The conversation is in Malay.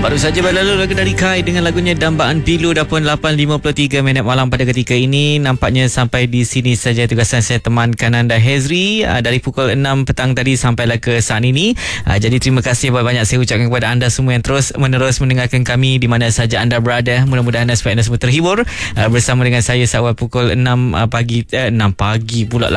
Baru saja berlalu lagu dari Kai dengan lagunya Dambaan Pilu. Dah pun 8.53 minit malam pada ketika ini. Nampaknya sampai di sini saja tugasan saya temankan anda Hezri dari pukul 6 petang tadi sampailah ke saat ini. Jadi terima kasih banyak saya ucapkan kepada anda semua yang terus menerus mendengarkan kami di mana saja anda berada. Mudah-mudahan anda semua terhibur bersama dengan saya sawal pukul 6 pagi pula